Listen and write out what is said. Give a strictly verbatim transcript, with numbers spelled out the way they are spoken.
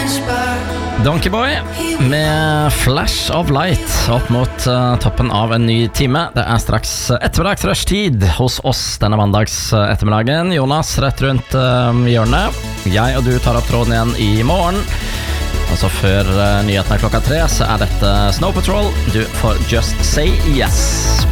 Donkeyboy med Flash of Light opp mot uh, toppen av en ny time. Det er straks ettermiddagsrushtid hos oss denne mandags ettermiddagen. Jonas rett rundt uh, hjørnet. Jeg og du tar opp tråden igjen i morgen. Altså før uh, nyhetene klokka tre så er dette Snow Patrol. Du får Just Say Yes.